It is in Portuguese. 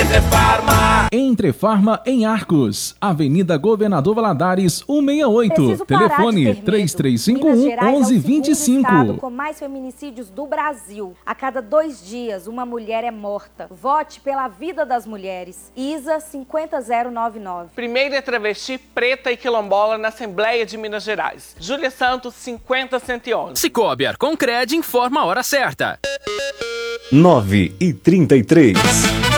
Entre Farma em Arcos, Avenida Governador Valadares, 168. Telefone 3351-1125. Com mais feminicídios do Brasil. A cada 2 dias, uma mulher é morta. Vote pela vida das mulheres. ISA 50099. Primeira travesti preta e quilombola na Assembleia de Minas Gerais. Júlia Santos, 50111. Cicobi Arconcred informa a hora certa. 9h33.